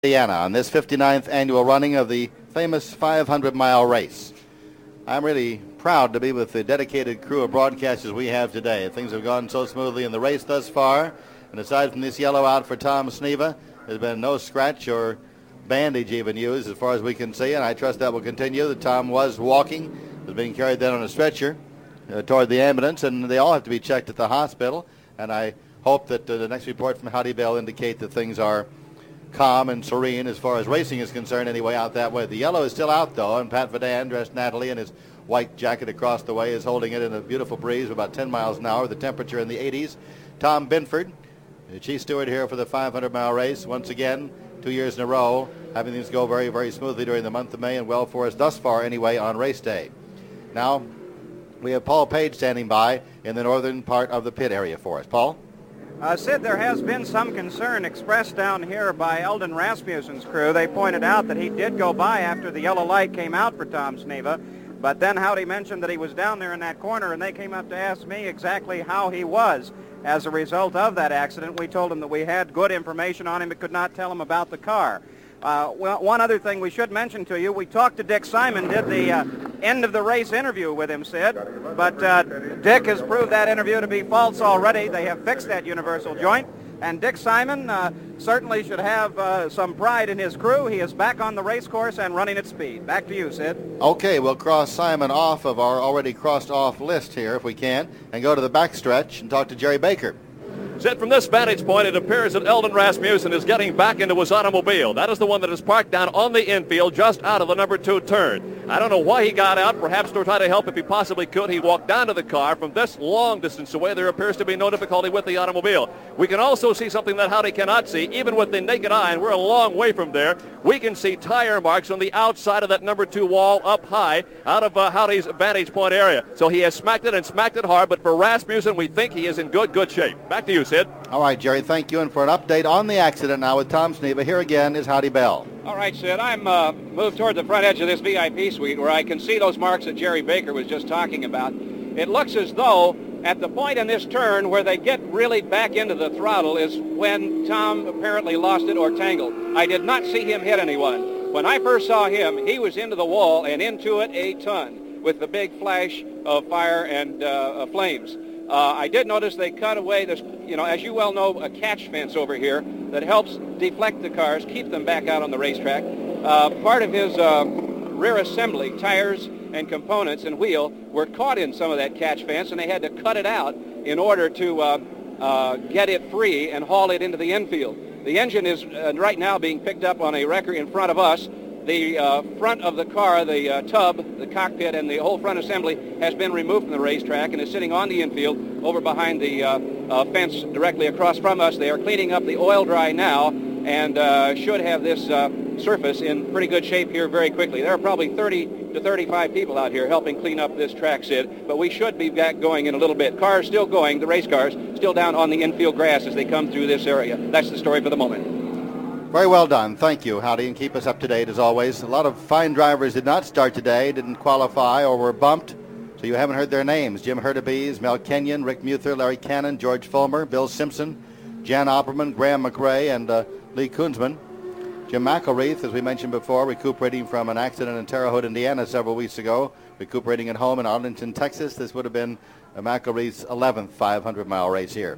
Indiana on this 59th annual running of the famous 500-mile race. I'm really proud to be with the dedicated crew of broadcasters we have today. Things have gone so smoothly in the race thus far, and aside from this yellow out for Tom Sneva, there's been no scratch or bandage even used as far as we can see, and I trust that will continue. The Tom was walking, was being carried then on a stretcher toward the ambulance, and they all have to be checked at the hospital, and I hope that the next report from Howdy Bell indicate that things are calm and serene as far as racing is concerned anyway out that way. The yellow is still out though, and Pat Vadan, dressed Natalie in his white jacket across the way, is holding it in a beautiful breeze of about 10 miles an hour, the temperature in the 80s. Tom Binford, the chief steward here for the 500-mile race, once again 2 years in a row, having things go very, very smoothly during the month of May and well for us thus far anyway on race day. Now we have Paul Page standing by in the northern part of the pit area for us. Paul? Sid, there has been some concern expressed down here by Eldon Rasmussen's crew. They pointed out that he did go by after the yellow light came out for Tom Sneva, but then Howdy mentioned that he was down there in that corner, and they came up to ask me exactly how he was as a result of that accident. We told him that we had good information on him but could not tell him about the car. Well, one other thing we should mention to you, we talked to Dick Simon, did the end of the race interview with him, Sid, but Dick has proved that interview to be false already. They have fixed that universal joint, and Dick Simon certainly should have some pride in his crew. He is back on the race course and running at speed. Back to you, Sid. Okay, we'll cross Simon off of our already crossed off list here if we can, and go to the backstretch and talk to Jerry Baker. Sid, from this vantage point, it appears that Eldon Rasmussen is getting back into his automobile. That is the one that is parked down on the infield just out of the number 2 turn. I don't know why he got out, perhaps to try to help if he possibly could. He walked down to the car. From this long distance away, there appears to be no difficulty with the automobile. We can also see something that Howdy cannot see, even with the naked eye, and we're a long way from there. We can see tire marks on the outside of that number 2 wall up high out of Howdy's vantage point area. So he has smacked it and smacked it hard, but for Rasmussen, we think he is in good shape. Back to you, Sid. All right, Jerry, thank you. And for an update on the accident now with Tom Sneva, here again is Howdy Bell. All right, Sid, I'm moved toward the front edge of this VIP suite where I can see those marks that Jerry Baker was just talking about. It looks as though at the point in this turn where they get really back into the throttle is when Tom apparently lost it or tangled. I did not see him hit anyone. When I first saw him, he was into the wall and into it a ton with the big flash of fire and flames. I did notice they cut away this, as you well know, a catch fence over here that helps deflect the cars, keep them back out on the racetrack. Part of his rear assembly, tires and components and wheel, were caught in some of that catch fence, and they had to cut it out in order to get it free and haul it into the infield. The engine is right now being picked up on a wrecker in front of us. The front of the car, the tub, the cockpit, and the whole front assembly has been removed from the racetrack and is sitting on the infield over behind the fence directly across from us. They are cleaning up the oil dry now and should have this surface in pretty good shape here very quickly. There are probably 30 to 35 people out here helping clean up this track, Sid, but we should be back going in a little bit. Cars still going, the race cars, still down on the infield grass as they come through this area. That's the story for the moment. Very well done. Thank you, Howdy, and keep us up to date as always. A lot of fine drivers did not start today, didn't qualify, or were bumped, so you haven't heard their names. Jim Hurtubise, Mel Kenyon, Rick Muther, Larry Cannon, George Fulmer, Bill Simpson, Jan Opperman, Graham McRae, and Lee Kunzman. Jim McElreath, as we mentioned before, recuperating from an accident in Terre Haute, Indiana several weeks ago, recuperating at home in Arlington, Texas. This would have been McElreath's 11th 500-mile race here.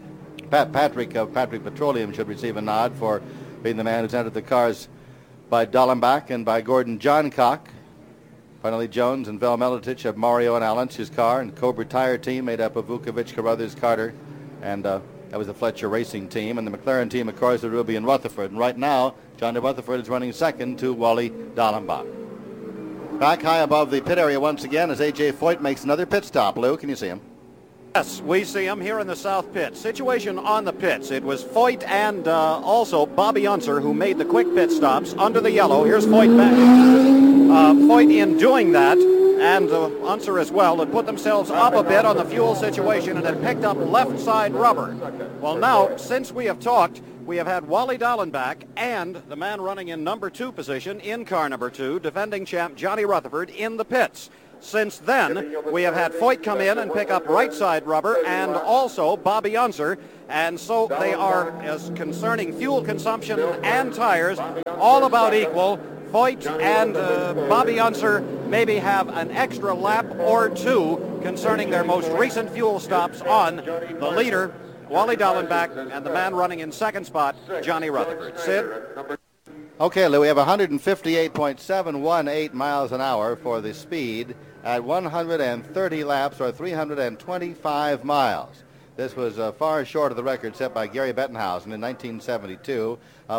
Patrick of Patrick Petroleum should receive a nod for being the man who's entered the cars by Dallenbach and by Gordon Johncock. Finally, Jones and Vel Miletich of Mario and Allen's car, and Cobra Tire team made up of Vukovic, Carruthers, Carter, and that was the Fletcher Racing team. And the McLaren team, of course, the Ruby and Rutherford. And right now, Johnny Rutherford is running second to Wally Dallenbach. Back high above the pit area once again as A.J. Foyt makes another pit stop. Lou, can you see him? Yes, we see him here in the south pit. Situation on the pits. It was Foyt and also Bobby Unser who made the quick pit stops under the yellow. Here's Foyt back. Foyt in doing that, and Unser as well, had put themselves up a bit on the fuel situation and had picked up left side rubber. Well, now, since we have talked, we have had Wally Dallenbach and the man running in number 2 position in car number 2, defending champ Johnny Rutherford, in the pits. Since then, we have had Foyt come in and pick up right side rubber, and also Bobby Unser. And so they are, as concerning fuel consumption and tires, all about equal. Foyt and Bobby Unser maybe have an extra lap or two concerning their most recent fuel stops on the leader, Wally Dallenbach, and the man running in second spot, Johnny Rutherford. Sid? Okay, Lou, we have 158.718 miles an hour for the speed at 130 laps, or 325 miles. This was far short of the record set by Gary Bettenhausen in 1972 of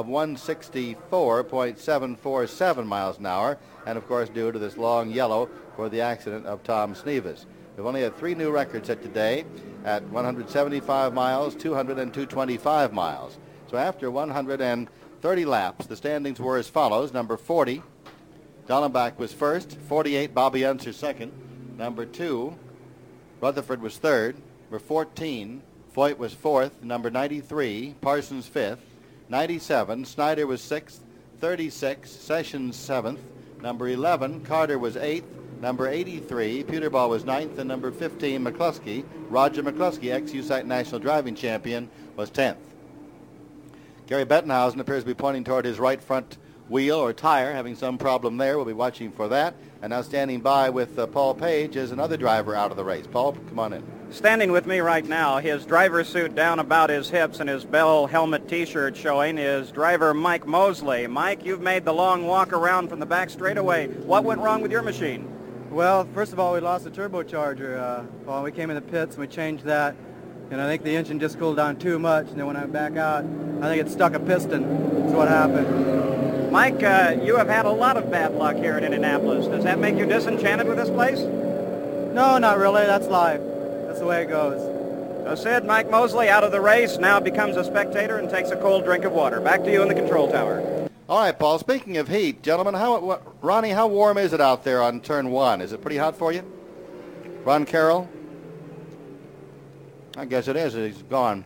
164.747 miles an hour, and of course due to this long yellow for the accident of Tom Snevas. We've only had 3 new records set today at 175 miles, 200, and 225 miles. So after 130 laps, the standings were as follows. Number 40, Dallenbach was first. 48, Bobby Unser second. Number 2, Rutherford was third. Number 14, Foyt was fourth. Number 93, Parsons fifth. 97, Snyder was sixth. 36, Sessions seventh. Number 11, Carter was eighth. Number 83, Peterball was ninth. And number 15, McCluskey, Roger McCluskey, ex-USAC national driving champion, was 10th. Gary Bettenhausen appears to be pointing toward his right front wheel or tire, having some problem there. We'll be watching for that. And now standing by with Paul Page is another driver out of the race. Paul, come on in. Standing with me right now, his driver's suit down about his hips and his Bell helmet T-shirt showing, is driver Mike Mosley. Mike, you've made the long walk around from the back straightaway. What went wrong with your machine? Well, first of all, we lost the turbocharger. Well, we came in the pits and we changed that, and I think the engine just cooled down too much, and then when I went back out, I think it stuck a piston. That's what happened. Mike, you have had a lot of bad luck here in Indianapolis. Does that make you disenchanted with this place? No, not really. That's life. That's the way it goes. So Sid, Mike Mosley out of the race, now becomes a spectator and takes a cold drink of water. Back to you in the control tower. All right, Paul, speaking of heat, gentlemen, Ronnie, how warm is it out there on turn 1? Is it pretty hot for you? Ron Carroll? I guess it is. He's gone.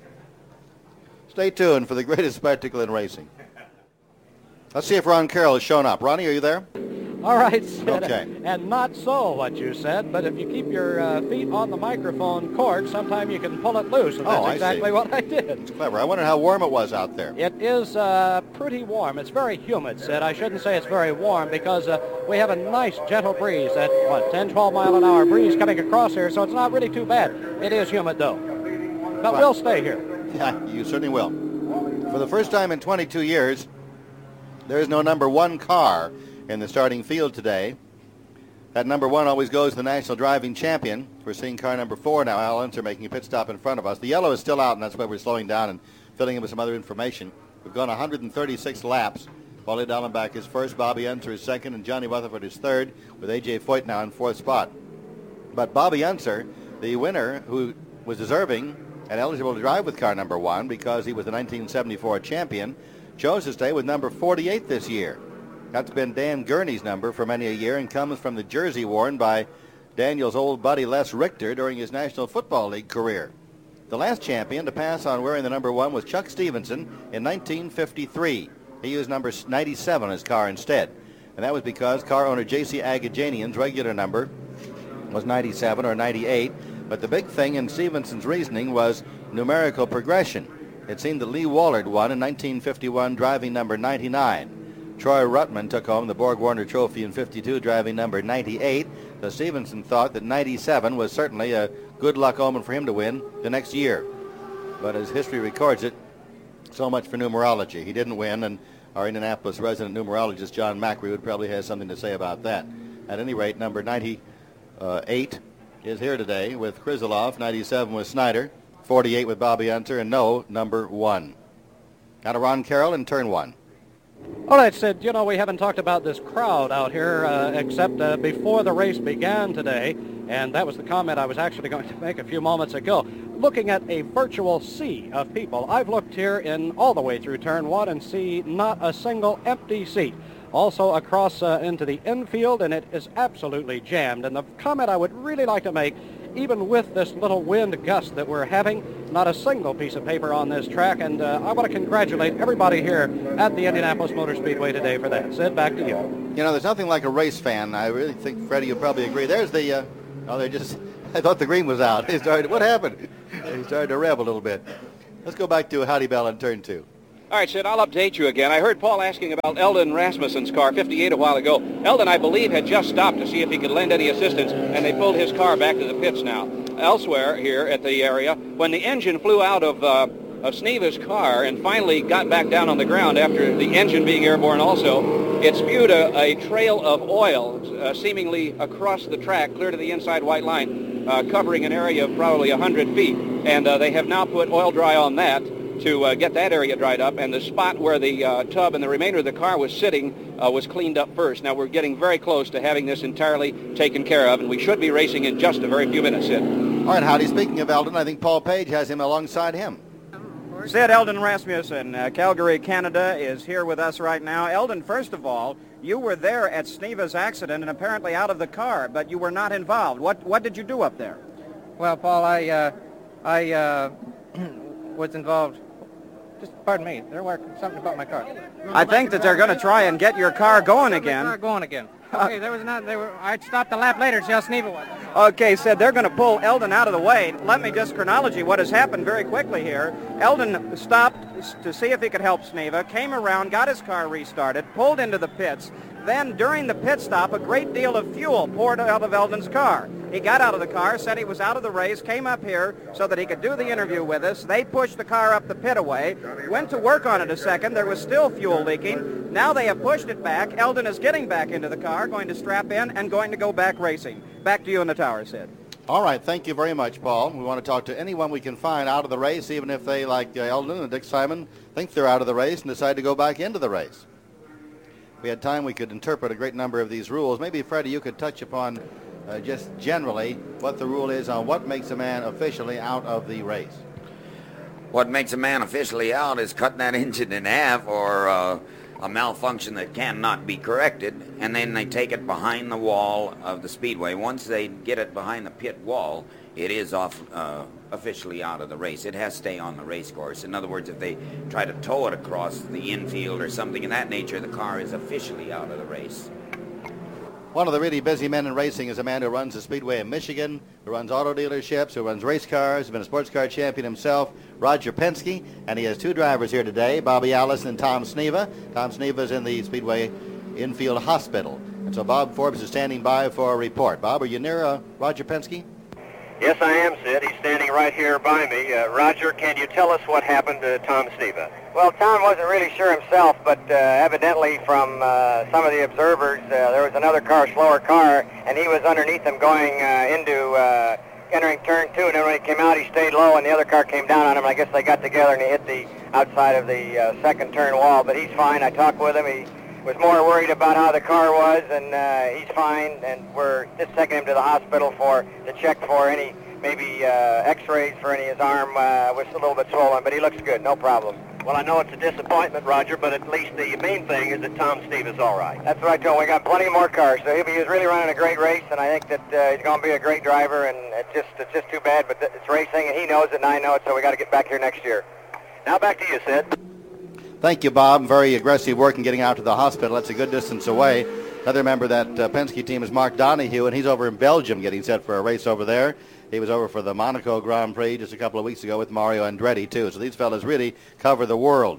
Stay tuned for the greatest spectacle in racing. Let's see if Ron Carroll has shown up. Ronnie, are you there? All right, Sid. Okay. And not so what you said, but if you keep your feet on the microphone cord, sometime you can pull it loose, and that's exactly what I did. It's clever. I wondered how warm it was out there. It is pretty warm. It's very humid, Sid. I shouldn't say it's very warm because we have a nice gentle breeze at, 10, 12 mile an hour breeze coming across here, so it's not really too bad. It is humid, though. But we'll stay here. Yeah, you certainly will. For the first time in 22 years, there is no number 1 car in the starting field today. That number 1 always goes to the national driving champion. We're seeing car number 4 now, Al Unser, making a pit stop in front of us. The yellow is still out, and that's why we're slowing down and filling in with some other information. We've gone 136 laps. Wally Dallenbach is first, Bobby Unser is second, and Johnny Rutherford is third, with A.J. Foyt now in fourth spot. But Bobby Unser, the winner, who was deserving and eligible to drive with car number 1 because he was the 1974 champion, chose to stay with number 48 this year. That's been Dan Gurney's number for many a year and comes from the jersey worn by Daniel's old buddy Les Richter during his National Football League career. The last champion to pass on wearing the number 1 was Chuck Stevenson in 1953. He used number 97 on his car instead. And that was because car owner J.C. Agajanian's regular number was 97 or 98. But the big thing in Stevenson's reasoning was numerical progression. It seemed that Lee Wallard won in 1951 driving number 99. Troy Ruttman took home the Borg Warner Trophy in 52 driving number 98. So Stevenson thought that 97 was certainly a good luck omen for him to win the next year. But as history records it, so much for numerology. He didn't win, and our Indianapolis resident numerologist John Macri would probably have something to say about that. At any rate, number 98 is here today with Krisilov, 97 with Snyder, 48 with Bobby Unser, and no number 1. Now to Ron Carroll in turn 1. All right, Sid, we haven't talked about this crowd out here except before the race began today, and that was the comment I was actually going to make a few moments ago. Looking at a virtual sea of people, I've looked here in all the way through turn 1 and see not a single empty seat. Also across into the infield, and it is absolutely jammed. And the comment I would really like to make even with this little wind gust that we're having, not a single piece of paper on this track, and I want to congratulate everybody here at the Indianapolis Motor Speedway today for that. Sid, back to you. You know, there's nothing like a race fan. I really think, Freddie, you'll probably agree. There's the, I thought the green was out. What happened? He started to rev a little bit. Let's go back to Howdy Bell in turn 2. All right, Sid, I'll update you again. I heard Paul asking about Eldon Rasmussen's car, 58, a while ago. Eldon, I believe, had just stopped to see if he could lend any assistance, and they pulled his car back to the pits now. Elsewhere here at the area, when the engine flew out of Sneva's car and finally got back down on the ground after the engine being airborne also, it spewed a trail of oil seemingly across the track, clear to the inside white line, covering an area of probably 100 feet. And they have now put oil dry on that to get that area dried up, and the spot where the tub and the remainder of the car was sitting was cleaned up first. Now we're getting very close to having this entirely taken care of, and we should be racing in just a very few minutes, Sid. All right, Howdy, speaking of Eldon, I think Paul Page has him alongside him. Sid, Eldon Rasmussen, Calgary, Canada, is here with us right now. Eldon, first of all, you were there at Sneva's accident and apparently out of the car, but you were not involved. What did you do up there? Well, Paul, I was involved. Just pardon me. They're working something about my car. I think that they're going to try and get your car going again. Car going again. Okay, there was not. I stopped a lap later to see how Sneva was. Okay, Sid, they're going to pull Eldon out of the way. Let me just chronology what has happened very quickly here. Eldon stopped to see if he could help Sneva, came around, got his car restarted, pulled into the pits. Then, during the pit stop, a great deal of fuel poured out of Eldon's car. He got out of the car, said he was out of the race, came up here so that he could do the interview with us. They pushed the car up the pitaway, went to work on it a second. There was still fuel leaking. Now they have pushed it back. Eldon is getting back into the car, going to strap in, and going to go back racing. Back to you in the tower, Sid. All right, thank you very much, Paul. We want to talk to anyone we can find out of the race, even if they, like Eldon and Dick Simon, think they're out of the race and decide to go back into the race. If we had time, we could interpret a great number of these rules. Maybe, Freddie, you could touch upon just generally what the rule is on what makes a man officially out of the race. What makes a man officially out is cutting that engine in half or a malfunction that cannot be corrected, and then they take it behind the wall of the speedway. Once they get it behind the pit wall, it is officially out of the race. It has to stay on the race course. In other words, if they try to tow it across the infield or something of that nature, the car is officially out of the race. One of the really busy men in racing is a man who runs the Speedway in Michigan, who runs auto dealerships, who runs race cars, has been a sports car champion himself, Roger Penske, and he has two drivers here today, Bobby Allison and Tom Sneva. Tom Sneva is in the Speedway infield hospital. And so Bob Forbes is standing by for a report. Bob, are you near Roger Penske? Yes, I am, Sid. He's standing right here by me. Roger, can you tell us what happened to Tom Sneva? Well, Tom wasn't really sure himself, but evidently from some of the observers, there was another car, slower car, and he was underneath him going into entering turn 2, and then when he came out, he stayed low, and the other car came down on him. I guess they got together, and he hit the outside of the second turn wall, but he's fine. I talked with him. He was more worried about how the car was, and he's fine, and we're just taking him to the hospital to check for any maybe x-rays for any of his arm was a little bit swollen, but he looks good, no problem. Well, I know it's a disappointment, Roger, but at least the main thing is that Tom Sneva's all right. That's what I told him. We got plenty more cars, so he was really running a great race, and I think that he's going to be a great driver, and it's just too bad, but it's racing, and he knows it, and I know it, so we got to get back here next year. Now back to you, Sid. Thank you, Bob. Very aggressive work in getting out to the hospital. That's a good distance away. Another member of that Penske team is Mark Donohue, and he's over in Belgium getting set for a race over there. He was over for the Monaco Grand Prix just a couple of weeks ago with Mario Andretti, too. So these fellas really cover the world.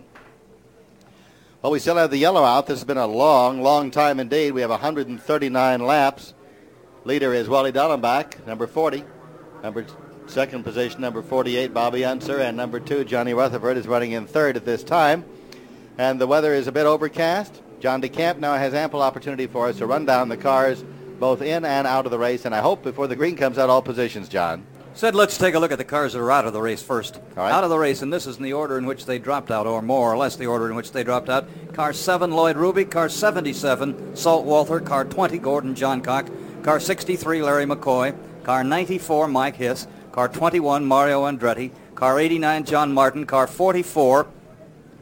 Well, we still have the yellow out. This has been a long, long time indeed. We have 139 laps. Leader is Wally Dallenbach, number 40. Second position, number 48, Bobby Unser. And number 2, Johnny Rutherford, is running in third at this time. And the weather is a bit overcast. John DeCamp now has ample opportunity for us to run down the cars both in and out of the race, and I hope before the green comes out, all positions, John. Sid, let's take a look at the cars that are out of the race first. All right. Out of the race, and this is in the order in which they dropped out, or more or less the order in which they dropped out. Car 7, Lloyd Ruby. Car 77, Salt Walther. Car 20, Gordon Johncock. Car 63, Larry McCoy. Car 94, Mike Hiss. Car 21, Mario Andretti. Car 89, John Martin. Car 44,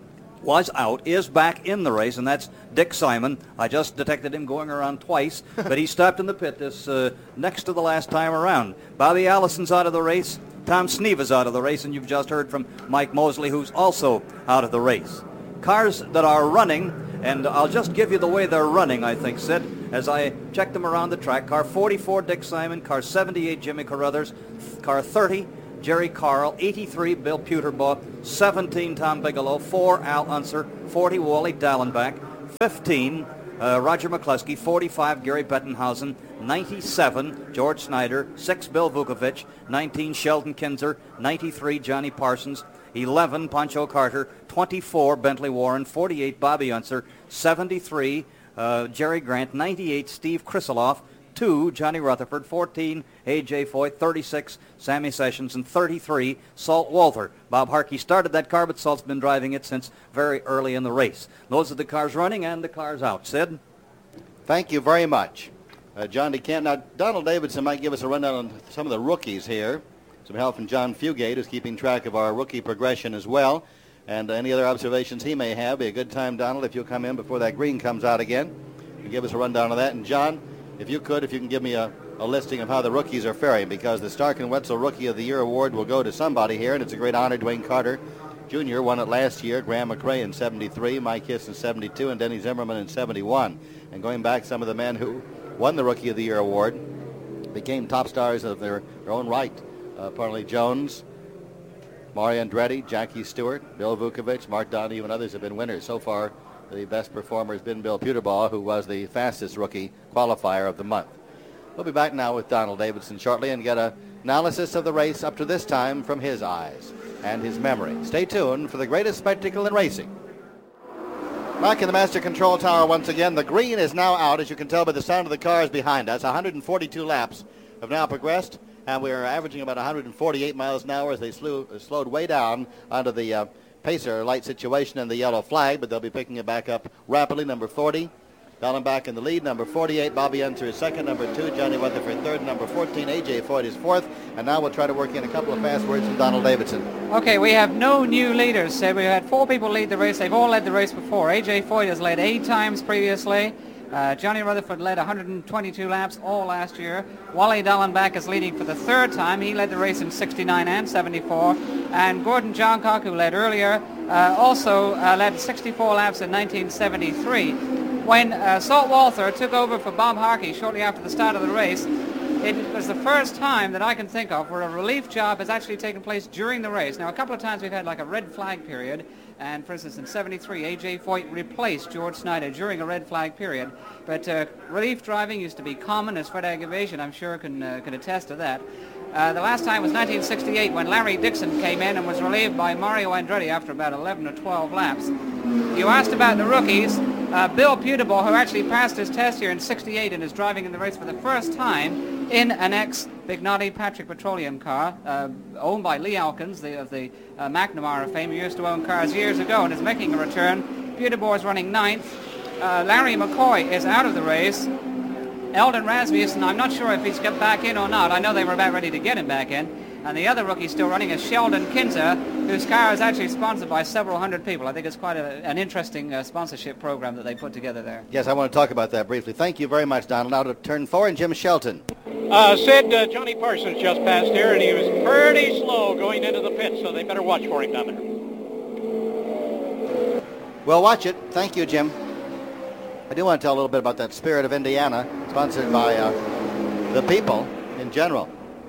was out, is back in the race, and that's Dick Simon. I just detected him going around twice, but he stopped in the pit this next to the last time around. Bobby Allison's out of the race. Tom Sneva's out of the race, and you've just heard from Mike Mosley, who's also out of the race. Cars that are running, and I'll just give you the way they're running, I think, Sid, as I check them around the track. Car 44, Dick Simon. Car 78, Jimmy Carruthers. Car 30, Jerry Carl. 83, Bill Puterbaugh. 17, Tom Bigelow. 4, Al Unser. 40, Wally Dallenbach. 15, Roger McCluskey. 45, Gary Bettenhausen. 97, George Snyder. 6, Bill Vukovich. 19, Sheldon Kinzer. 93, Johnny Parsons. 11, Pancho Carter. 24, Bentley Warren. 48, Bobby Unser. 73, Jerry Grant. 98, Steve Krisiloff. 2, Johnny Rutherford. 14, A.J. Foyt. 36, Sammy Sessions. And 33, Salt Walther. Bob Harkey started that car, but Salt's been driving it since very early in the race. Those are the cars running and the cars out. Sid? Thank you very much. John DeCamp. Now, Donald Davidson might give us a rundown on some of the rookies here. Some help from John Fugate, who's keeping track of our rookie progression as well. And any other observations he may have. Be a good time, Donald, if you'll come in before that green comes out again and give us a rundown of that. And John, if you can give me a listing of how the rookies are faring, because the Stark and Wetzel Rookie of the Year award will go to somebody here, and it's a great honor. Dwayne Carter Jr. won it last year, Graham McRae in 73, Mike Hiss in 72, and Denny Zimmerman in 71. And going back, some of the men who won the Rookie of the Year award became top stars of their own right. Parley Jones, Mario Andretti, Jackie Stewart, Bill Vukovich, Mark Donahue, and others have been winners. So far, the best performer has been Bill Puterbaugh, who was the fastest rookie qualifier of the month. We'll be back now with Donald Davidson shortly and get an analysis of the race up to this time from his eyes and his memory. Stay tuned for the greatest spectacle in racing. Back in the master control tower once again. The green is now out, as you can tell by the sound of the cars behind us. 142 laps have now progressed, and we are averaging about 148 miles an hour as they slowed way down onto the pacer light situation and the yellow flag, but they'll be picking it back up rapidly. Number 40, Dallenbach in the lead. Number 48, Bobby Unser is second. Number 2, Johnny Rutherford third. Number 14, A.J. Foyt is fourth. And now we'll try to work in a couple of fast words from Donald Davidson. Okay, we have no new leaders. So we had 4 people lead the race. They've all led the race before. A.J. Foyt has led 8 times previously. Johnny Rutherford led 122 laps all last year. Wally Dallenbach is leading for the 3rd time. He led the race in 69 and 74. And Gordon Johncock, who led earlier, also led 64 laps in 1973. When Salt Walther took over for Bob Harkey shortly after the start of the race, it was the first time that I can think of where a relief job has actually taken place during the race. Now, a couple of times we've had like a red flag period, and for instance in 73, A.J. Foyt replaced George Snyder during a red flag period. But relief driving used to be common, as Fred Agavation, I'm sure, can attest to that. The last time was 1968 when Larry Dixon came in and was relieved by Mario Andretti after about 11 or 12 laps. You asked about the rookies. Bill Puterbaugh, who actually passed his test here in 68 and is driving in the race for the first time in an ex-Bignotti Patrick Petroleum car owned by Lee Alkins, of the McNamara fame, who used to own cars years ago and is making a return. Puterbaugh is running 9th. Larry McCoy is out of the race. Eldon Rasmussen, I'm not sure if he's got back in or not. I know they were about ready to get him back in. And the other rookie still running is Sheldon Kinzer, whose car is actually sponsored by several hundred people. I think it's quite an interesting sponsorship program that they put together there. Yes, I want to talk about that briefly. Thank you very much, Donald. Now to turn 4 and Jim Shelton. Sid, Johnny Parsons just passed here, and he was pretty slow going into the pit, so they better watch for him down there. Well, watch it. Thank you, Jim. I do want to tell a little bit about that Spirit of Indiana, sponsored by the people in general.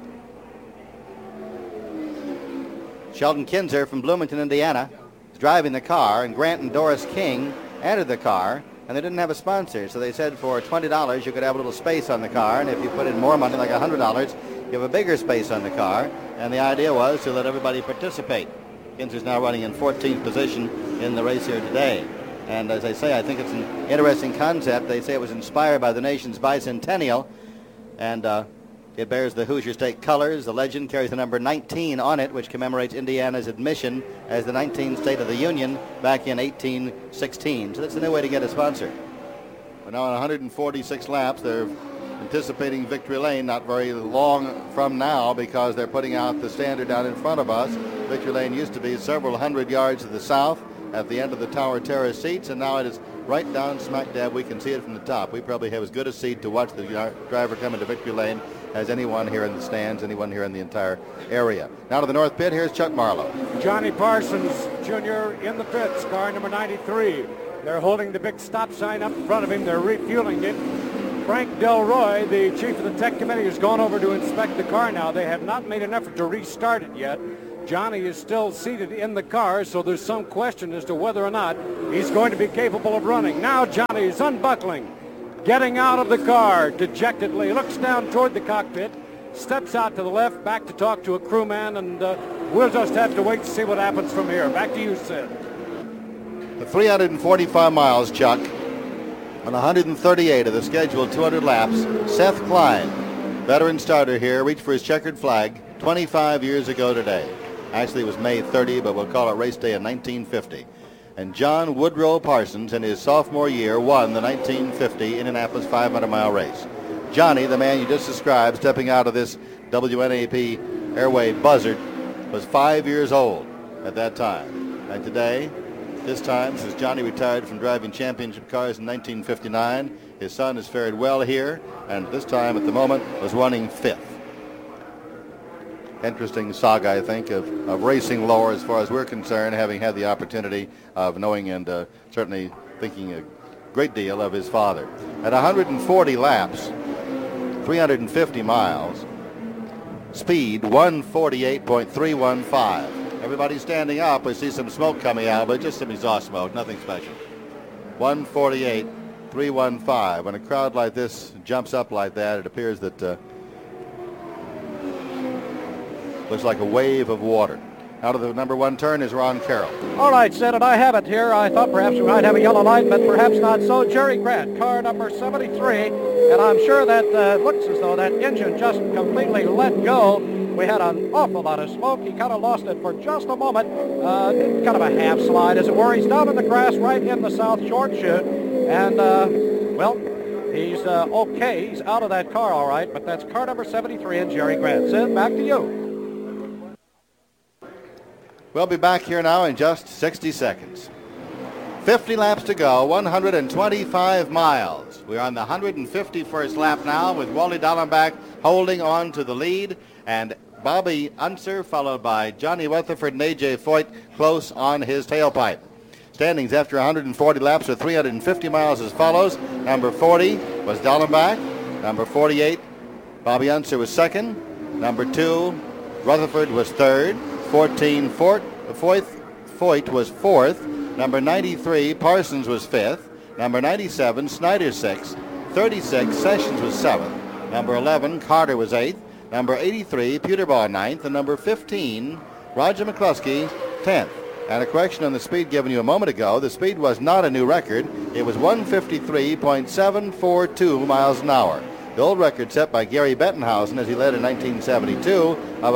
Sheldon Kinzer from Bloomington, Indiana, is driving the car, and Grant and Doris King entered the car, and they didn't have a sponsor. So they said for $20 you could have a little space on the car, and if you put in more money, like $100, you have a bigger space on the car. And the idea was to let everybody participate. Kinzer's now running in 14th position in the race here today. And as I say, I think it's an interesting concept. They say it was inspired by the nation's bicentennial, and it bears the Hoosier State colors. The legend carries the number 19 on it, which commemorates Indiana's admission as the 19th state of the Union back in 1816. So that's a new way to get a sponsor. We're now on 146 laps. They're anticipating Victory Lane not very long from now because they're putting out the standard down in front of us. Victory Lane used to be several hundred yards to the south. at the end of the Tower Terrace seats, and now it is right down smack dab. We can see it from the top. We probably have as good a seat to watch the driver come into victory lane as anyone here in the stands, anyone here in the entire area. Now to the north pit, here's Chuck Marlowe. Johnny Parsons Jr. in the pits, car number 93. They're holding the big stop sign up in front of him. They're refueling it. Frank Delroy, the chief of the tech committee, has gone over to inspect the car now. They have not made an effort to restart it yet. Johnny is still seated in the car, so there's some question as to whether or not he's going to be capable of running. Now Johnny is unbuckling, getting out of the car dejectedly, looks down toward the cockpit, steps out to the left, back to talk to a crewman, and we'll just have to wait to see what happens from here. Back to you, Sid. The 345 miles, Chuck, on 138 of the scheduled 200 laps. Seth Klein, veteran starter here, reached for his checkered flag 25 years ago today. Actually, it was May 30, but we'll call it race day in 1950. And John Woodrow Parsons, in his sophomore year, won the 1950 Indianapolis 500-mile race. Johnny, the man you just described, stepping out of this WNAP airway buzzard, was 5 years old at that time. And today, this time, since Johnny retired from driving championship cars in 1959, his son has fared well here, and this time, at the moment, was running fifth. Interesting saga, I think, of racing lower as far as we're concerned, having had the opportunity of knowing and certainly thinking a great deal of his father. At 140 laps, 350 miles, speed 148.315. Everybody's standing up. We see some smoke coming out, but just some exhaust smoke, nothing special. 148.315. When a crowd like this jumps up like that, it appears that looks like a wave of water. Out of the number one turn is Ron Carroll. All right, Sid, and I have it here. I thought perhaps we might have a yellow light, but perhaps not so. Jerry Grant, car number 73, and I'm sure that looks as though that engine just completely let go. We had an awful lot of smoke. He kind of lost it for just a moment. Kind of a half slide, as it were. He's down in the grass right in the South Short chute, and, well, he's okay. He's out of that car all right, but that's car number 73 and Jerry Grant. Sid, back to you. We'll be back here now in just 60 seconds. 50 laps to go, 125 miles. We're on the 151st lap now with Wally Dallenbach holding on to the lead, and Bobby Unser followed by Johnny Rutherford and A.J. Foyt close on his tailpipe. Standings after 140 laps are 350 miles as follows. Number 40 was Dallenbach. Number 48, Bobby Unser was second. Number 2, Rutherford was third. 14, Foyt was fourth. Number 93, Parsons was fifth. Number 97, Snyder sixth. 36, Sessions was seventh. Number 11, Carter was eighth. Number 83, Peterbaugh ninth. And number 15, Roger McCluskey 10th. And a correction on the speed given you a moment ago. The speed was not a new record. It was 153.742 miles an hour. The old record set by Gary Bettenhausen as he led in 1972 of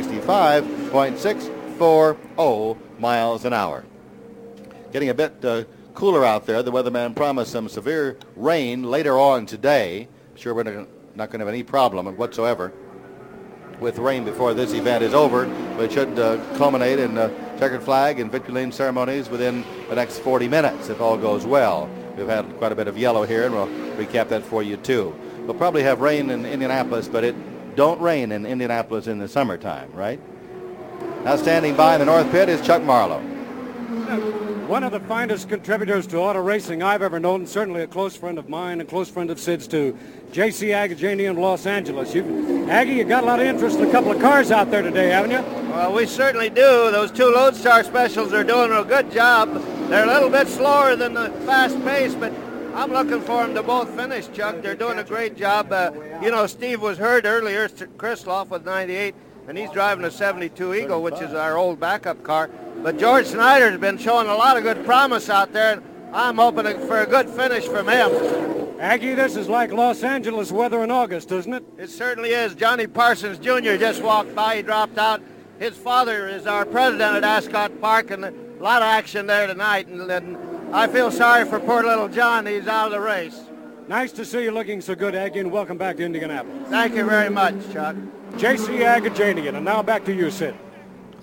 165.640 miles an hour. Getting a bit cooler out there. The weatherman promised some severe rain later on today. I'm sure we're not going to have any problem whatsoever with rain before this event is over, but it should culminate in checkered flag and victory lane ceremonies within the next 40 minutes if all goes well. We've had quite a bit of yellow here, and we'll recap that for you too. We'll probably have rain in Indianapolis, but it don't rain in Indianapolis in the summertime, right? Now standing by in the north pit is Chuck Marlowe. One of the finest contributors to auto racing I've ever known, certainly a close friend of mine, a close friend of Sid's too, J.C. Agajanian of Los Angeles. Aggie, you got a lot of interest in a couple of cars out there today, haven't you? Well, we certainly do. Those two Lodestar specials are doing a good job. They're a little bit slower than the fast pace, but I'm looking for them to both finish, Chuck. They're doing a great job. You know, Steve was heard earlier, Krisloff with 98, and he's driving a 72 Eagle, which is our old backup car. But George Snyder's been showing a lot of good promise out there, and I'm hoping for a good finish from him. Aggie, this is like Los Angeles weather in August, isn't it? It certainly is. Johnny Parsons Jr. just walked by. He dropped out. His father is our president at Ascot Park, and a lot of action there tonight. And I feel sorry for poor little John. He's out of the race. Nice to see you looking so good, Aggie, and welcome back to Indianapolis. Thank you very much, Chuck. J.C. Agajanian, and now back to you, Sid.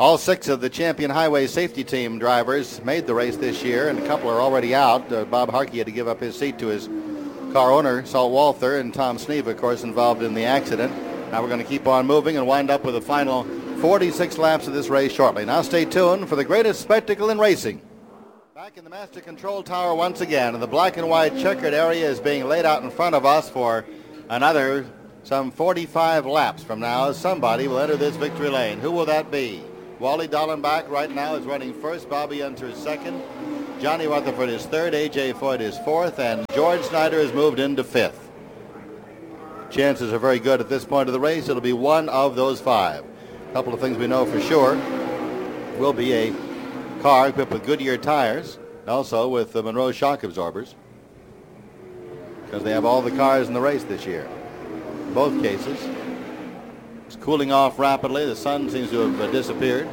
All 6 of the Champion Highway Safety Team drivers made the race this year, and a couple are already out. Bob Harkey had to give up his seat to his car owner, Salt Walther, and Tom Sneeve, of course, involved in the accident. Now we're going to keep on moving and wind up with the final 46 laps of this race shortly. Now stay tuned for the greatest spectacle in racing. Back in the Master Control Tower once again, and the black and white checkered area is being laid out in front of us for another some 45 laps from now. Somebody will enter this victory lane. Who will that be? Wally Dallenbach right now is running first. Bobby Unser is second. Johnny Rutherford is third. A.J. Foyt is fourth. And George Snyder has moved into fifth. Chances are very good at this point of the race. It'll be one of those 5. A couple of things we know for sure. Will be a car equipped with Goodyear tires. Also with the Monroe shock absorbers. Because they have all the cars in the race this year. In both cases. It's cooling off rapidly. The sun seems to have disappeared.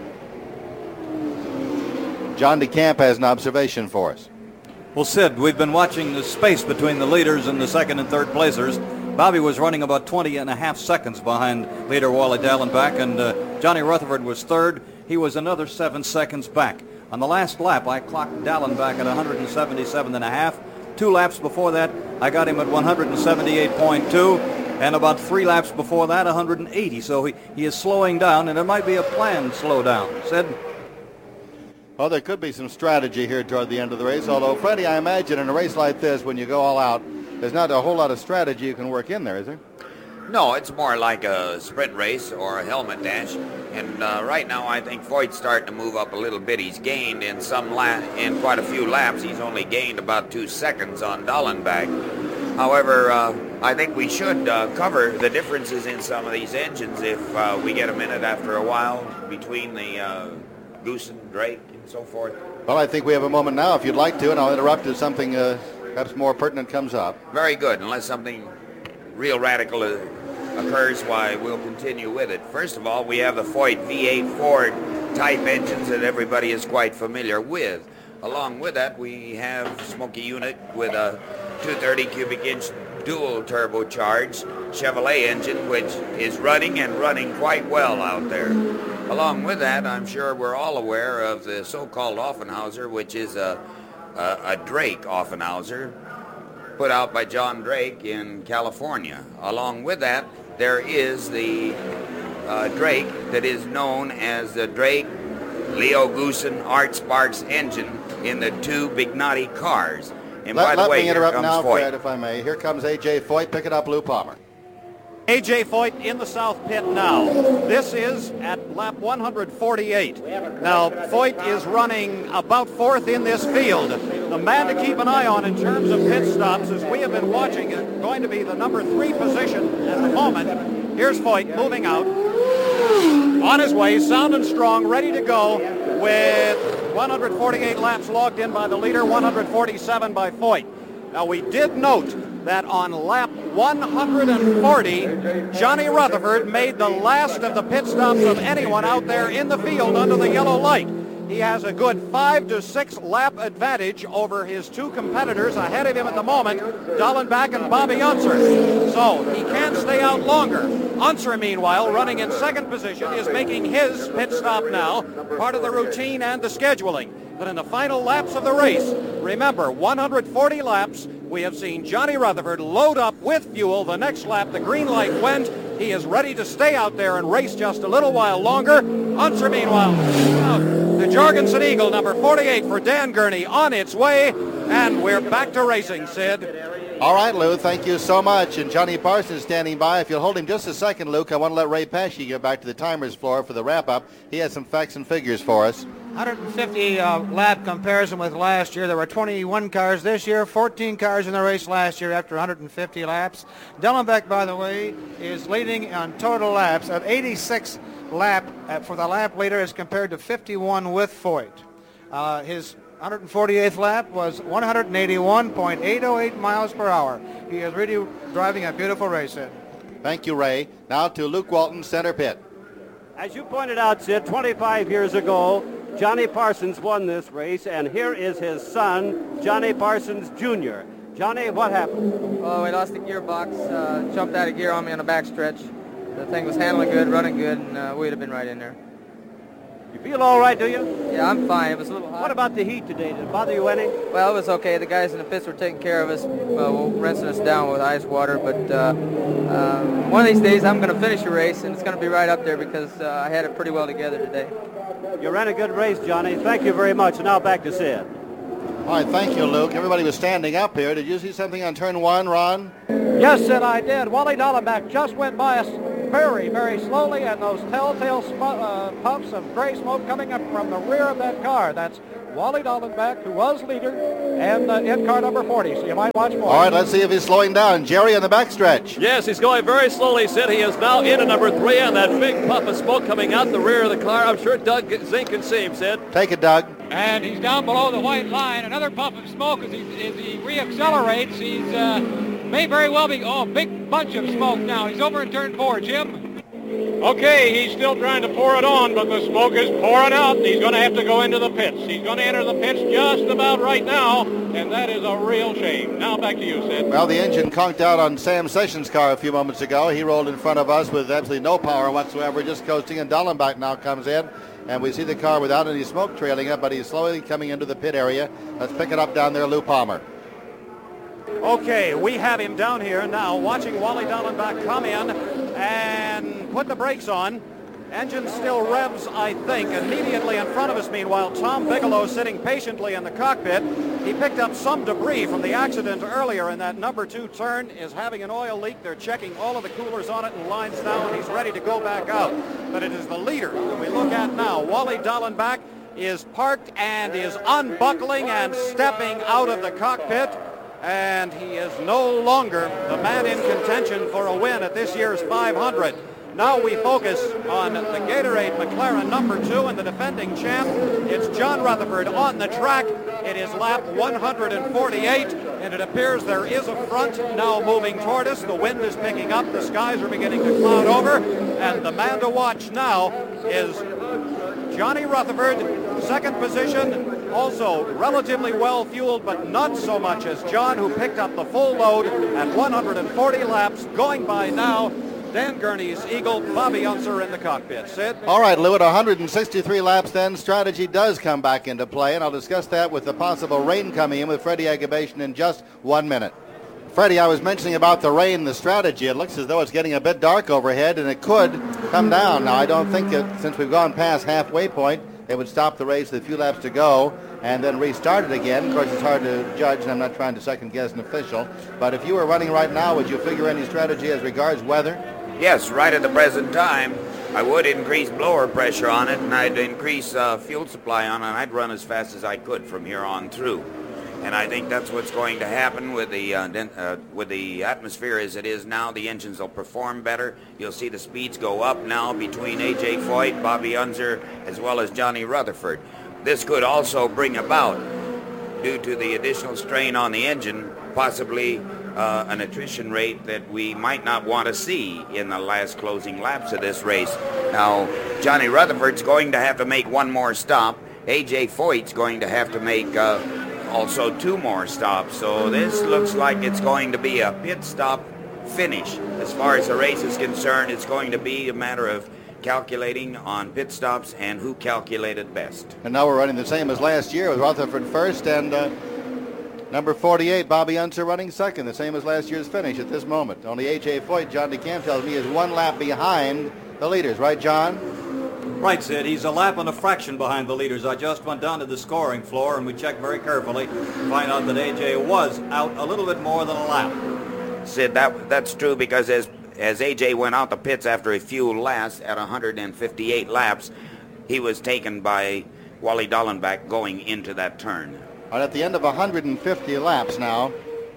John DeCamp has an observation for us. Well, Sid, we've been watching the space between the leaders and the second and third placers. Bobby was running about 20 and a half seconds behind leader Wally Dallenbach, and Johnny Rutherford was third. He was another 7 seconds back. On the last lap, I clocked Dallenbach at 177 and a half. 2 laps before that, I got him at 178.2. And about 3 laps before that, 180. So he is slowing down, and it might be a planned slowdown. Sid? Well, there could be some strategy here toward the end of the race, although, Freddie, I imagine in a race like this, when you go all out, there's not a whole lot of strategy you can work in there, is there? No, it's more like a sprint race or a helmet dash. And right now, I think Foyt's starting to move up a little bit. He's gained in quite a few laps. He's only gained about 2 seconds on Dallenbach. However, I think we should cover the differences in some of these engines if we get a minute after a while between the Goosen, Drake, and so forth. Well, I think we have a moment now if you'd like to, and I'll interrupt if something perhaps more pertinent comes up. Very good. Unless something real radical occurs, why we'll continue with it. First of all, we have the Foyt V8 Ford type engines that everybody is quite familiar with. Along with that, we have Smoky unit with a 230 cubic inch dual turbocharged Chevrolet engine, which is running quite well out there. Along with that, I'm sure we're all aware of the so-called Offenhauser, which is a Drake Offenhauser put out by John Drake in California. Along with that, there is the Drake that is known as the Drake Leo Goosen Art Sparks engine in the 2 Bignati cars. And by the way, let me interrupt here now, comes Foyt. Fred, if I may. Here comes A.J. Foyt. Pick it up, Lou Palmer. A.J. Foyt in the south pit now. This is at lap 148. Now, Foyt is running about 4th in this field. The man to keep an eye on in terms of pit stops, as we have been watching, is going to be the number 3 position at the moment. Here's Foyt moving out. On his way, sound and strong, ready to go with 148 laps logged in by the leader, 147 by Foyt. Now, we did note that on lap 140, Johnny Rutherford made the last of the pit stops of anyone out there in the field under the yellow light. He has a good 5 to 6 lap advantage over his 2 competitors ahead of him at the moment, Dallenbach and Bobby Unser. So he can stay out longer. Unser, meanwhile, running in 2nd position, is making his pit stop now, part of the routine and the scheduling. But in the final laps of the race, remember, 140 laps, we have seen Johnny Rutherford load up with fuel. The next lap, the green light went. He is ready to stay out there and race just a little while longer. Unser, meanwhile, the Jorgensen Eagle, number 48 for Dan Gurney, on its way. And we're back to racing, Sid. All right, Lou, thank you so much. And Johnny Parsons standing by. If you'll hold him just a second, Luke, I want to let Ray Pesci get back to the timers floor for the wrap-up. He has some facts and figures for us. 150 lap comparison with last year. There were 21 cars this year, 14 cars in the race last year after 150 laps. Dallenbach, by the way, is leading on total laps at 86 lap for the lap leader as compared to 51 with Foyt. His 148th lap was 181.808 miles per hour. He is really driving a beautiful race, Sid. Thank you, Ray. Now to Luke Walton, center pit. As you pointed out, Sid, 25 years ago, Johnny Parsons won this race, and here is his son, Johnny Parsons Jr. Johnny, what happened? Oh, we lost the gearbox, jumped out of gear on me on the backstretch. The thing was handling good, running good, and we'd have been right in there. You feel all right, do you? Yeah, I'm fine. It was a little hot. What about the heat today? Did it bother you any? Well, it was okay. The guys in the pits were taking care of us, rinsing us down with ice water. But one of these days, I'm going to finish a race, and it's going to be right up there because I had it pretty well together today. You ran a good race, Johnny. Thank you very much. Now back to Sid. All right, thank you, Luke. Everybody was standing up here. Did you see something on turn 1, Ron? Yes, Sid, I did. Wally Dallenbach just went by us very, very slowly, and those telltale puffs of gray smoke coming up from the rear of that car. That's Wally Dallenbach, who was leader, and in car number 40, so you might watch more. All right, let's see if he's slowing down. Jerry on the backstretch. Yes, he's going very slowly, Sid. He is now into number 3, and that big puff of smoke coming out the rear of the car. I'm sure Doug Zink can see him, Sid. Take it, Doug. And he's down below the white line. Another puff of smoke as he reaccelerates. He's may very well be, big bunch of smoke now. He's over in turn 4, Jim. Okay, he's still trying to pour it on, but the smoke is pouring out. He's going to have to go into the pits. He's going to enter the pits just about right now, and that is a real shame. Now back to you, Sid. Well, the engine conked out on Sam Sessions' car a few moments ago. He rolled in front of us with absolutely no power whatsoever, just coasting, and Dallenbach now comes in. And we see the car without any smoke trailing it, but he's slowly coming into the pit area. Let's pick it up down there, Lou Palmer. Okay, we have him down here now watching Wally Dallenbach come in and put the brakes on. Engine still revs, I think. Immediately in front of us, meanwhile, Tom Bigelow sitting patiently in the cockpit. He picked up some debris from the accident earlier in that number 2 turn, is having an oil leak. They're checking all of the coolers on it and lines now, and he's ready to go back out. But it is the leader that we look at now. Wally Dallenbach is parked and is unbuckling and stepping out of the cockpit. And he is no longer the man in contention for a win at this year's 500. Now we focus on the Gatorade McLaren number 2 and the defending champ. It's John Rutherford on the track. It is lap 148, and it appears there is a front now moving toward us. The wind is picking up. The skies are beginning to cloud over, and the man to watch now is Johnny Rutherford, second position. Also relatively well fueled, but not so much as John, who picked up the full load at 140 laps, going by now. Dan Gurney's Eagle, Bobby Unser in the cockpit. Sid? All right, Lou, at 163 laps then, strategy does come back into play, and I'll discuss that with the possible rain coming in with Freddie Agabation in just 1 minute. Freddie, I was mentioning about the rain, the strategy. It looks as though it's getting a bit dark overhead, and it could come down. Now, I don't think since we've gone past halfway point, they would stop the race with a few laps to go and then restart it again. Of course, it's hard to judge, and I'm not trying to second-guess an official. But if you were running right now, would you figure any strategy as regards weather? Yes, right at the present time, I would increase blower pressure on it, and I'd increase fuel supply on it, and I'd run as fast as I could from here on through. And I think that's what's going to happen with the atmosphere as it is now. The engines will perform better. You'll see the speeds go up now between A.J. Foyt, Bobby Unser, as well as Johnny Rutherford. This could also bring about, due to the additional strain on the engine, possibly an attrition rate that we might not want to see in the last closing laps of this race. Now, Johnny Rutherford's going to have to make one more stop. A.J. Foyt's going to have to make also 2 more stops. So this looks like it's going to be a pit stop finish. As far as the race is concerned, it's going to be a matter of calculating on pit stops and who calculated best. And now we're running the same as last year with Rutherford first and number 48, Bobby Unser, running second, the same as last year's finish at this moment. Only A.J. Foyt, John DeCamp tells me, is 1 lap behind the leaders. Right, John? Right, Sid. He's a lap and a fraction behind the leaders. I just went down to the scoring floor, and we checked very carefully to find out that A.J. was out a little bit more than a lap. Sid, that's true because as A.J. went out the pits after a few laps at 158 laps, he was taken by Wally Dallenbach going into that turn. Right, at the end of 150 laps now,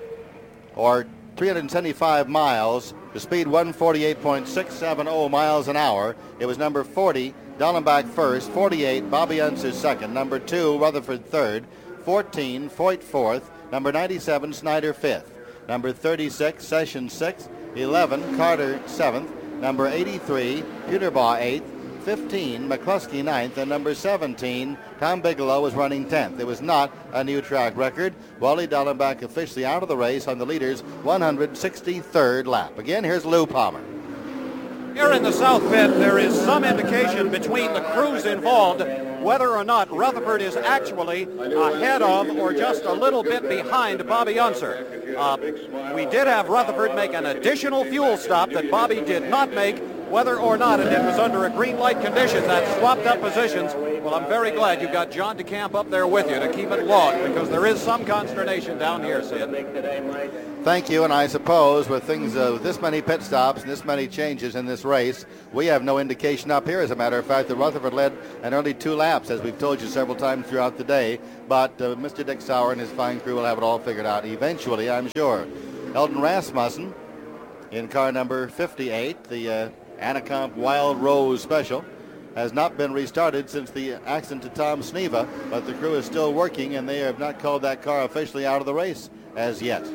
or 375 miles, the speed 148.670 miles an hour. It was number 40, Dallenbach first, 48, Bobby Unser second, number 2, Rutherford third, 14, Foyt fourth, number 97, Snyder fifth, number 36, Sessions sixth, 11, Carter seventh, number 83, Peterbaugh eighth, 15, McCluskey ninth, and number 17, Tom Bigelow was running 10th. It was not a new track record. Wally Dallenbach officially out of the race on the leader's 163rd lap. Again, here's Lou Palmer. Here in the South Pit, there is some indication between the crews involved whether or not Rutherford is actually ahead of or just a little bit behind Bobby Unser. We did have Rutherford make an additional fuel stop that Bobby did not make. Whether or not it was under a green light condition that swapped up positions, well, I'm very glad you got John DeCamp up there with you to keep it logged, because there is some consternation down here, Sid. Thank you, and I suppose with things this many pit stops and this many changes in this race, we have no indication up here, as a matter of fact, that Rutherford led an early 2 laps, as we've told you several times throughout the day, but Mr. Dick Sauer and his fine crew will have it all figured out eventually, I'm sure. Eldon Rasmussen in car number 58, the Anacomp Wild Rose Special, has not been restarted since the accident to Tom Sneva, but the crew is still working, and they have not called that car officially out of the race as yet.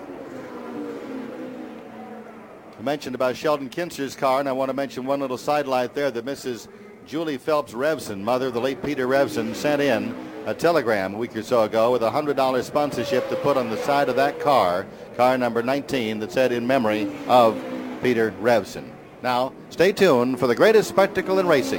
I mentioned about Sheldon Kinser's car, and I want to mention one little sidelight there that Mrs. Julie Phelps Revson, mother of the late Peter Revson, sent in a telegram a week or so ago with a $100 sponsorship to put on the side of that car number 19, that said in memory of Peter Revson. Now, stay tuned for the greatest spectacle in racing.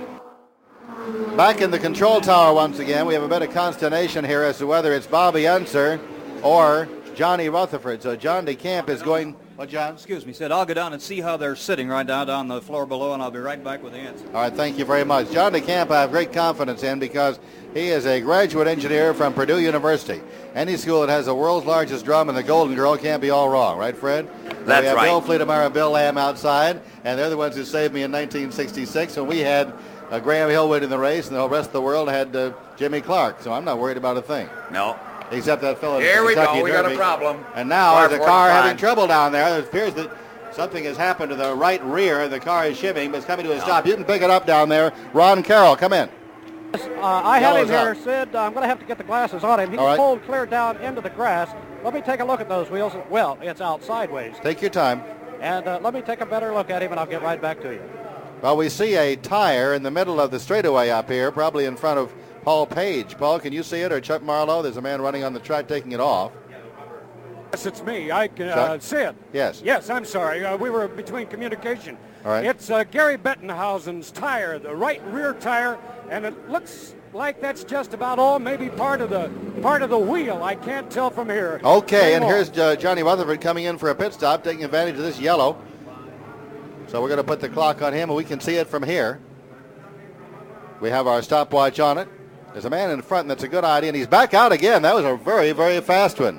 Back in the control tower once again, we have a bit of consternation here as to whether it's Bobby Unser or Johnny Rutherford. So John DeCamp is going... What, John? Excuse me, Sid. I'll go down and see how they're sitting right down on the floor below, and I'll be right back with the answer. All right, thank you very much. John DeCamp I have great confidence in because he is a graduate engineer from Purdue University. Any school that has the world's largest drum and the Golden Girl can't be all wrong, right, Fred? That's we have right. Bill Fleetemar and Bill Lamb outside, and they're the ones who saved me in 1966 when we had Graham Hill winning the race, and the rest of the world had Jimmy Clark. So I'm not worried about a thing. No. Except that fellow. Here we Kentucky go. We got Derby. a problem. And now Car there's a car 45. having trouble down there. It appears that something has happened to the right rear. The car is shifting, but it's coming to a stop. You can pick it up down there. Ron Carroll, come in. I have him Yellow's here, Sid. I'm going to have to get the glasses on him. He's All right. pulled clear down into the grass. Let me take a look at those wheels. Well, it's out sideways. Take your time. And let me take a better look at him, and I'll get right back to you. Well, we see a tire in the middle of the straightaway up here, probably in front of Paul Page. Paul, can you see it, or Chuck Marlowe? There's a man running on the track taking it off. Yes, it's me. I can Chuck? Sid. Yes. Yes, I'm sorry. We were between communication. All right. It's Gary Bettenhausen's tire, the right rear tire, and it looks like that's just about all. Maybe part of the wheel. I can't tell from here. Okay, and Hang on. here's Johnny Rutherford coming in for a pit stop, taking advantage of this yellow. So we're going to put the clock on him, and we can see it from here. We have our stopwatch on it. There's a man in front, and that's a good idea, and he's back out again. That was a very, very fast one.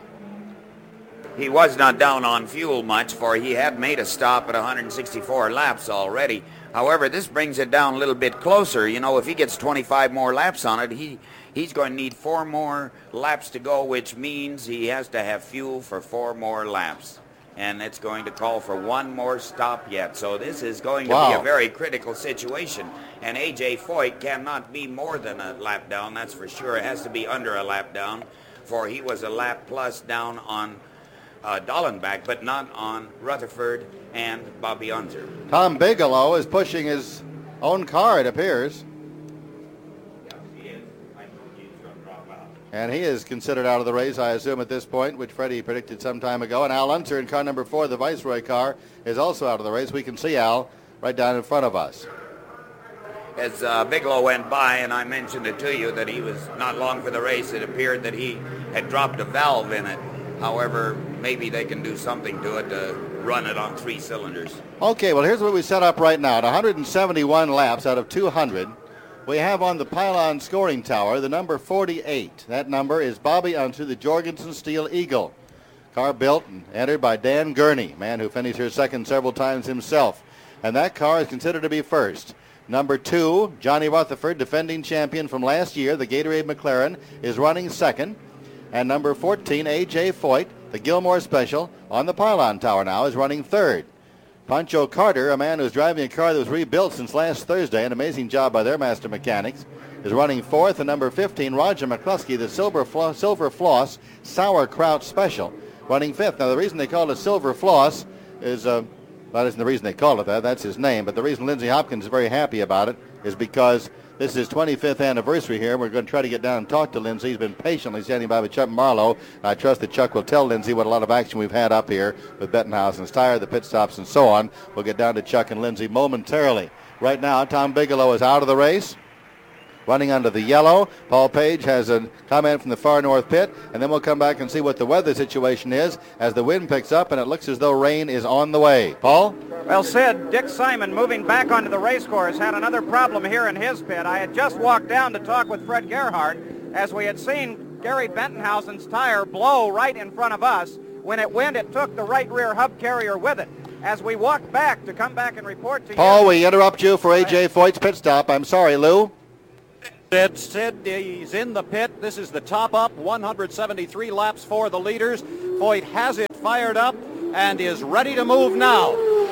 He was not down on fuel much, for he had made a stop at 164 laps already. However, this brings it down a little bit closer. You know, if he gets 25 more laps on it, he's going to need 4 more laps to go, which means he has to have fuel for 4 more laps. And it's going to call for 1 more stop yet. So this is going to be a very critical situation. And A.J. Foyt cannot be more than a lap down, that's for sure. It has to be under a lap down, for he was a lap plus down on Dallenbach, but not on Rutherford and Bobby Unser. Tom Bigelow is pushing his own car, it appears. And he is considered out of the race, I assume, at this point, which Freddie predicted some time ago. And Al Unser in car number 4, the Viceroy car, is also out of the race. We can see Al right down in front of us. As Bigelow went by, and I mentioned it to you, that he was not long for the race, it appeared that he had dropped a valve in it. However, maybe they can do something to it to run it on 3 cylinders. Okay, well, here's what we set up right now. At 171 laps out of 200, we have on the pylon scoring tower the number 48. That number is Bobby Unser, the Jorgensen Steel Eagle. Car built and entered by Dan Gurney, man who finished here second several times himself. And that car is considered to be first. Number 2, Johnny Rutherford, defending champion from last year, the Gatorade McLaren, is running second. And number 14, A.J. Foyt, the Gilmore Special, on the pylon tower now, is running third. Pancho Carter, a man who's driving a car that was rebuilt since last Thursday, an amazing job by their master mechanics, is running fourth. And number 15, Roger McCluskey, the Silver Floss Sauerkraut Special, running fifth. Now, the reason they call it Silver Floss is, that isn't the reason they call it that. That's his name. But the reason Lindsey Hopkins is very happy about it is because This is his 25th anniversary here. We're going to try to get down and talk to Lindsey. He's been patiently standing by with Chuck Marlowe. I trust that Chuck will tell Lindsey what a lot of action we've had up here with Bettenhausen's tire, the pit stops, and so on. We'll get down to Chuck and Lindsey momentarily. Right now, Tom Bigelow is out of the race, running under the yellow. Paul Page has a comment from the far north pit, and then we'll come back and see what the weather situation is as the wind picks up, and it looks as though rain is on the way. Paul? Well, Sid, Dick Simon, moving back onto the race course, had another problem here in his pit. I had just walked down to talk with Fred Gerhardt as we had seen Gary Bettenhausen's tire blow right in front of us. When it went, it took the right rear hub carrier with it. As we walked back to come back and report to Paul, you... we interrupt you for A.J. Foyt's pit stop. I'm sorry, Lou. Sid, he's in the pit. This is the top up, 173 laps for the leaders. Foyt has it fired up and is ready to move now.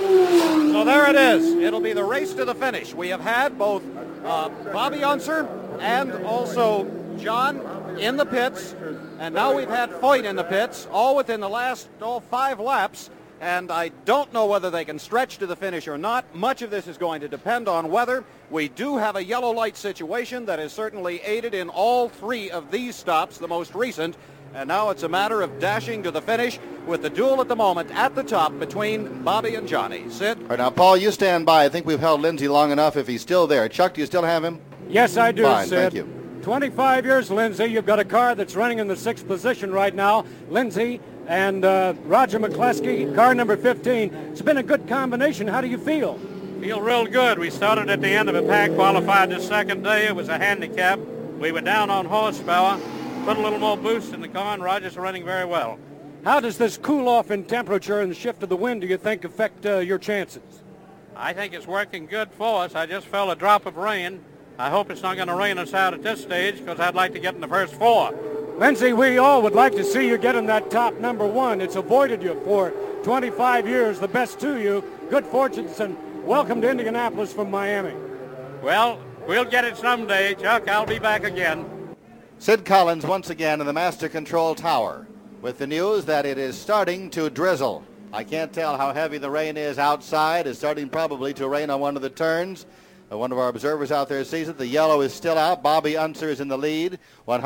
So there it is. It'll be the race to the finish. We have had both Bobby Unser and also John in the pits, and now we've had Foyt in the pits, all within the last 5 laps. And I don't know whether they can stretch to the finish or not. Much of this is going to depend on weather. We do have a yellow light situation that has certainly aided in all 3 of these stops, the most recent. And now it's a matter of dashing to the finish with the duel at the moment at the top between Bobby and Johnny. Sid? All right, now, Paul, you stand by. I think we've held Lindsey long enough if he's still there. Chuck, do you still have him? Yes, I do, Fine, Sid. thank you. 25 years, Lindsey. You've got a car that's running in the 6th position right now. Lindsey and Roger McCluskey, car number 15. It's been a good combination. How do you feel? Feel real good. We started at the end of a pack, qualified the second day. It was a handicap. We were down on horsepower, put a little more boost in the car, and Roger's running very well. How does this cool off in temperature and the shift of the wind, do you think, affect your chances? I think it's working good for us. I just felt a drop of rain. I hope it's not going to rain us out at this stage because I'd like to get in the first 4. Lindsey, we all would like to see you get in that top number 1. It's avoided you for 25 years. The best to you. Good fortunes and welcome to Indianapolis from Miami. Well, we'll get it someday, Chuck. I'll be back again. Sid Collins once again in the master control tower with the news that it is starting to drizzle. I can't tell how heavy the rain is outside. It's starting probably to rain on one of the turns. One of our observers out there sees it. The yellow is still out. Bobby Unser is in the lead.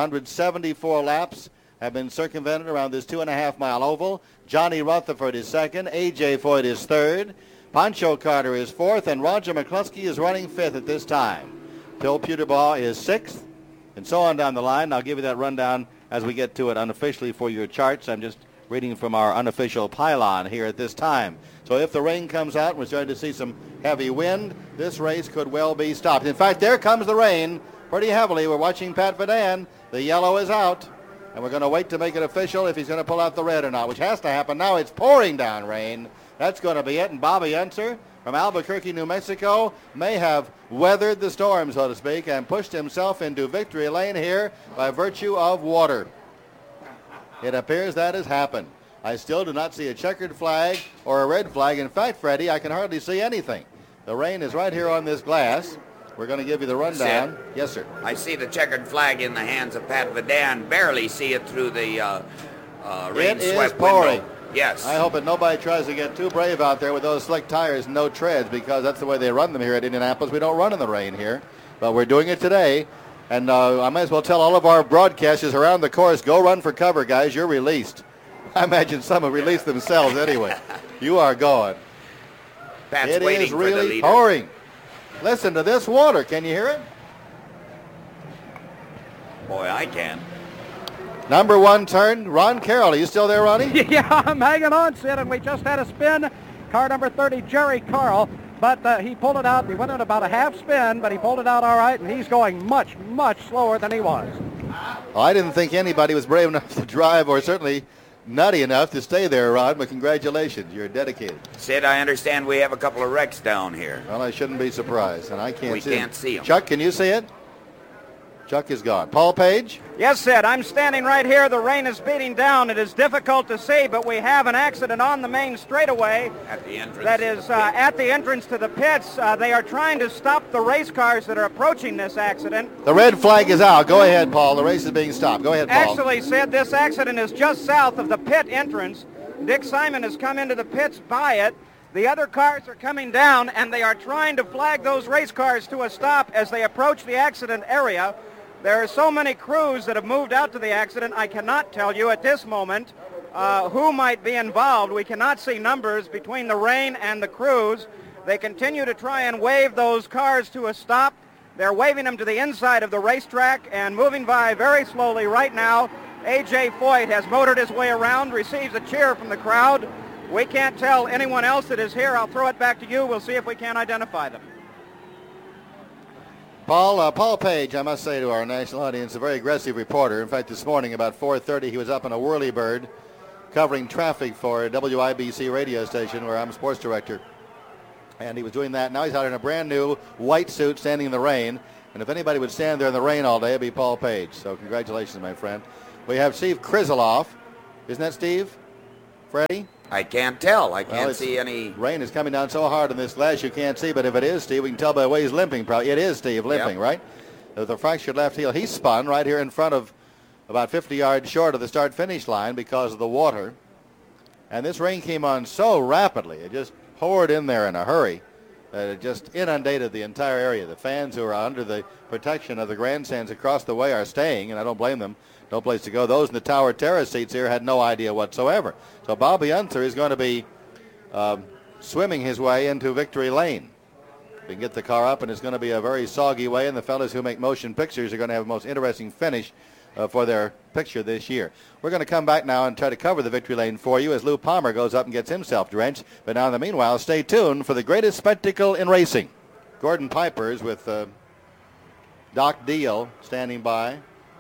174 laps have been circumvented around this 2.5-mile oval. Johnny Rutherford is second. A.J. Foyt is third. Pancho Carter is fourth. And Roger McCluskey is running fifth at this time. Phil Puterbaugh is sixth. And so on down the line. I'll give you that rundown as we get to it unofficially for your charts. I'm just reading from our unofficial pylon here at this time. So if the rain comes out and we're starting to see some heavy wind, this race could well be stopped. In fact, there comes the rain pretty heavily. We're watching Pat Vadan. The yellow is out, and we're going to wait to make it official if he's going to pull out the red or not, which has to happen now. It's pouring down rain. That's going to be it. And Bobby Unser from Albuquerque, New Mexico, may have weathered the storm, so to speak, and pushed himself into victory lane here by virtue of water. It appears that has happened. I still do not see a checkered flag or a red flag. In fact, Freddie, I can hardly see anything. The rain is right here on this glass. We're going to give you the rundown. Sid, yes, sir. I see the checkered flag in the hands of Pat Vadan. Barely see it through the rain-swept window. Yes. I hope that nobody tries to get too brave out there with those slick tires and no treads, because that's the way they run them here at Indianapolis. We don't run in the rain here, but we're doing it today. And I might as well tell all of our broadcasters around the course, go run for cover, guys. You're released. I imagine some have released themselves anyway. You are going. Pat's it waiting is for really the leader. pouring. Listen to this water. Can you hear it? Boy, I can. Number 1 turn, Ron Carroll. Are you still there, Ronnie? Yeah, I'm hanging on, Sid, and we just had a spin. Car number 30, Jerry Carl. But he pulled it out. He went in about a half spin, but he pulled it out all right, and he's going much, much slower than he was. Well, I didn't think anybody was brave enough to drive, or certainly nutty enough to stay there, Ron, but congratulations. You're dedicated. Sid, I understand we have a couple of wrecks down here. Well, I shouldn't be surprised, and I can't We see can't see them. Chuck, can you see it? Chuck is gone. Paul Page? Yes, Sid, I'm standing right here. The rain is beating down. It is difficult to see, but we have an accident on the main straightaway. At the entrance. That is at the entrance to the pits. They are trying to stop the race cars that are approaching this accident. The red flag is out. Go ahead, Paul. The race is being stopped. Go ahead, Paul. Actually, Sid, this accident is just south of the pit entrance. Dick Simon has come into the pits by it, The other cars are coming down, and they are trying to flag those race cars to a stop as they approach the accident area. There are so many crews that have moved out to the accident, I cannot tell you at this moment who might be involved. We cannot see numbers between the rain and the crews. They continue to try and wave those cars to a stop. They're waving them to the inside of the racetrack and moving by very slowly right now. A.J. Foyt has motored his way around, receives a cheer from the crowd. We can't tell anyone else that is here. I'll throw it back to you. We'll see if we can identify them. Paul Page, I must say to our national audience, a very aggressive reporter. In fact, this morning about 4:30, he was up in a whirlybird covering traffic for a WIBC radio station where I'm sports director. And he was doing that. Now he's out in a brand new white suit standing in the rain. And if anybody would stand there in the rain all day, it'd be Paul Page. So congratulations, my friend. We have Steve Krizzloff. Isn't that Steve? Freddie? I can't tell. I can't see any. Rain is coming down so hard in this glass you can't see, but if it is Steve, we can tell by the way he's limping. Probably it is Steve limping, Yep. right? With a fractured left heel. He spun right here in front of, about 50 yards short of the start-finish line because of the water. And this rain came on so rapidly. It just poured in there in a hurry. It just inundated the entire area. The fans who are under the protection of the grandstands across the way are staying, and I don't blame them. No place to go. Those in the Tower Terrace seats here had no idea whatsoever. So Bobby Unser is going to be swimming his way into victory lane. We can get the car up, and it's going to be a very soggy way, and the fellas who make motion pictures are going to have the most interesting finish for their picture this year. We're going to come back now and try to cover the victory lane for you as Lou Palmer goes up and gets himself drenched. But now in the meanwhile, stay tuned for the greatest spectacle in racing. Gordon Pipers with Doc Deal standing by,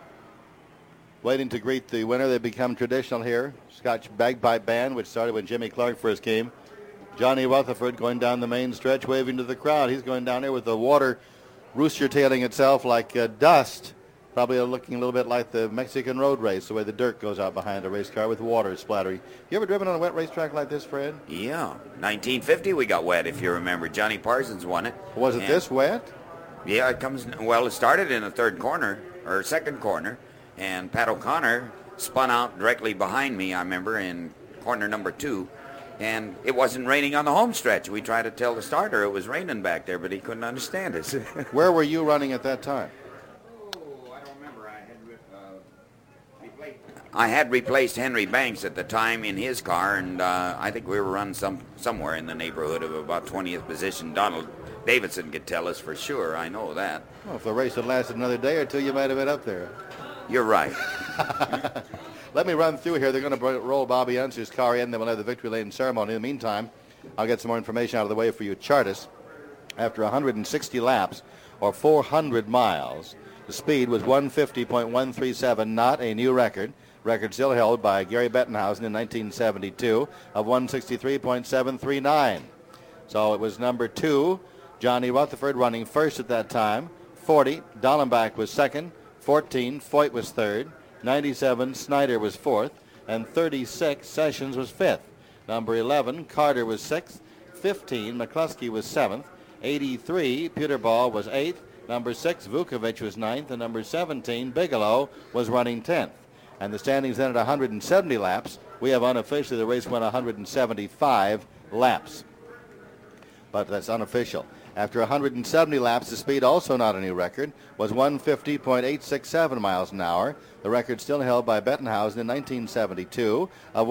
waiting to greet the winner. They become traditional here. Scotch Bagpipe Band, which started when Jimmy Clark first came. Johnny Rutherford going down the main stretch, waving to the crowd. He's going down there with the water rooster-tailing itself like dust, probably looking a little bit like the Mexican road race, the way the dirt goes out behind a race car with water splattering. You ever driven on a wet racetrack like this, Fred? Yeah. 1950 we got wet, if you remember. Johnny Parsons won it. Was it this wet? Yeah, it started in the third corner, or second corner, and Pat O'Connor spun out directly behind me, I remember, in corner number 2. And it wasn't raining on the home stretch. We tried to tell the starter it was raining back there, but he couldn't understand us. Where were you running at that time? I don't remember. I had replaced Henry Banks at the time in his car, and I think we were running somewhere in the neighborhood of about 20th position. Donald Davidson could tell us for sure. I know that. Well, if the race had lasted another day or two, you might have been up there. You're right. Let me run through here. They're going to roll Bobby Unser's car in. Then we'll have the victory lane ceremony. In the meantime, I'll get some more information out of the way for you. Chartis, after 160 laps, or 400 miles, the speed was 150.137, not a new record. Record still held by Gary Bettenhausen in 1972 of 163.739. So it was number 2, Johnny Rutherford running first at that time. 40, Dallenbach was second. 14, Foyt was third. 97, Snyder was fourth. And 36, Sessions was fifth. Number 11, Carter was sixth. 15, McCluskey was seventh. 83, Peterball was eighth. Number 6, Vukovic was ninth. And number 17, Bigelow was running 10th. And the standings then at 170 laps. We have unofficially the race went 175 laps. But that's unofficial. After 170 laps, the speed, also not a new record, was 150.867 miles an hour. The record still held by Bettenhausen in 1972 of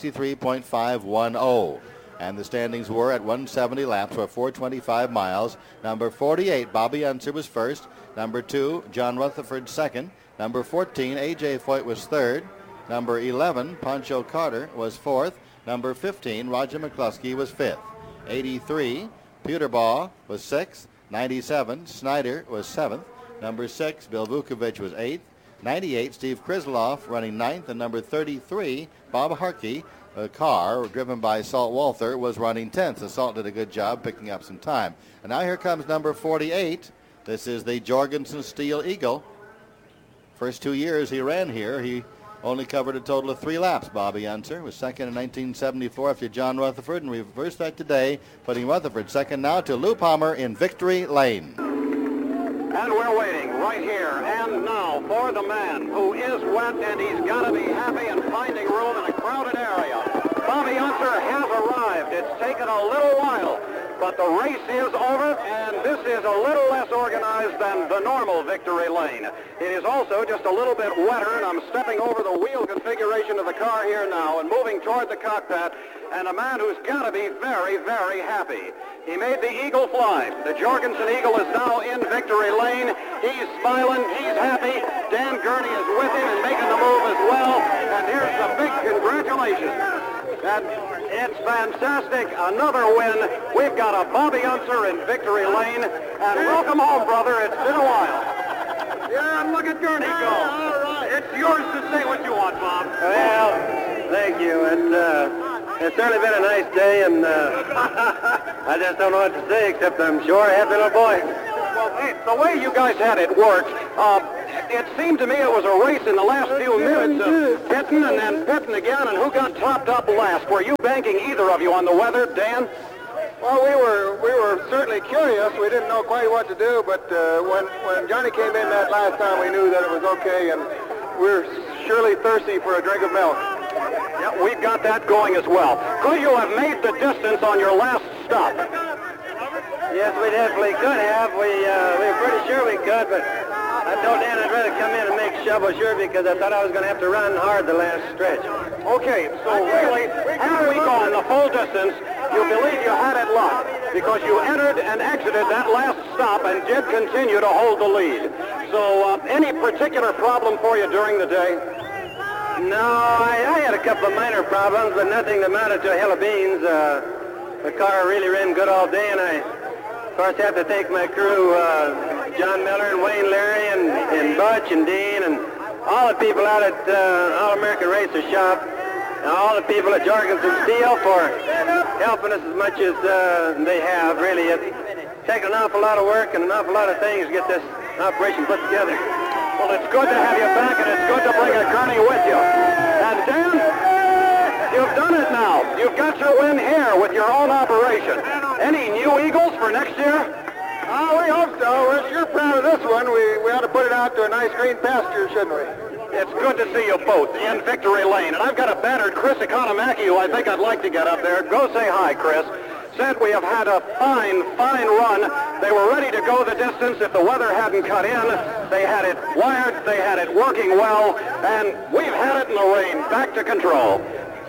163.510. And the standings were at 170 laps or 425 miles. Number 48, Bobby Unser was first. Number 2, John Rutherford second. Number 14, A.J. Foyt was third. Number 11, Pancho Carter was fourth. Number 15, Roger McCluskey was fifth. 83, Peterball was sixth. 97, Snyder was seventh. Number 6, Bill Vukovic was eighth. 98, Steve Krizzloff running ninth. And number 33, Bob Harkey, a car driven by Salt Walther, was running 10th. So Salt did a good job picking up some time. And now here comes number 48. This is the Jorgensen Steel Eagle. First 2 years he ran here, he only covered a total of 3 laps. Bobby Unser was second in 1974 after John Rutherford, and reversed that today, putting Rutherford second now to Lou Palmer in victory lane. And we're waiting right here and now for the man who is wet, and he's got to be happy and finding room in a crowded area. Bobby Unser has arrived. It's taken a little while, but the race is over, and this is a little less organized than the normal Victory Lane. It is also just a little bit wetter, and I'm stepping over the wheel configuration of the car here now and moving toward the cockpit, and a man who's got to be very, very happy. He made the Eagle fly. The Jorgensen Eagle is now in Victory Lane. He's smiling. He's happy. Dan Gurney is with him and making the move as well. And here's the big congratulations. And it's fantastic. Another win. We've got a Bobby Unser in Victory Lane. And welcome home, brother. It's been a while. Yeah, and look at Gurney go. All right. It's yours to say what you want, Bob. Well, thank you. It's certainly been a nice day, and I just don't know what to say, except I'm sure a happy little boy. Well, hey, the way you guys had it worked, it seemed to me it was a race in the last few minutes of pitting and then pitting again, and who got topped up last? Were you banking, either of you, on the weather, Dan? Well, we were certainly curious. We didn't know quite what to do, but when Johnny came in that last time, we knew that it was okay, and we're surely thirsty for a drink of milk. Yeah, we've got that going as well. Could you have made the distance on your last stop? Yes, we definitely could have. We were pretty sure we could, but I told Dan I'd rather come in and make shovel sure because I thought I was going to have to run hard the last stretch. Okay, so really, had we gone the full distance, you believe you had it locked because you entered and exited that last stop and did continue to hold the lead. So any particular problem for you during the day? No, I had a couple of minor problems, but nothing that amounted to a hill of beans. The car really ran good all day, and I, of course, have to thank my crew, John Miller and Wayne Leary and Butch and Dean and all the people out at All-American Racer Shop, and all the people at Jorgensen Steel for helping us as much as they have. Really, it's taken an awful lot of work and an awful lot of things to get this operation put together. Well, it's good to have you back, and it's good to bring a Gurney with you. And Dan, you've done it now. You've got your win here with your own operation. Any new Eagles for next year? Oh, we hope so. We're sure proud of this one. We ought to put it out to a nice green pasture, shouldn't we? It's good to see you both in Victory Lane. And I've got a battered Chris Economaki who I think I'd like to get up there. Go say hi, Chris. Said we have had a fine run. They were ready to go the distance if the weather hadn't cut in. They had it wired, they had it working well, and we've had it in the rain. Back to control.